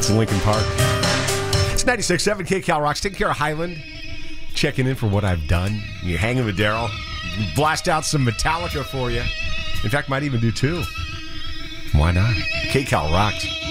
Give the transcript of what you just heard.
It's Lincoln Park. It's 96.7 KCal Rocks. Taking care of Highland. Checking in for what I've done. You're hanging with Daryl. Blast out some Metallica for you. In fact, might even do two. Why not? KCal Rocks.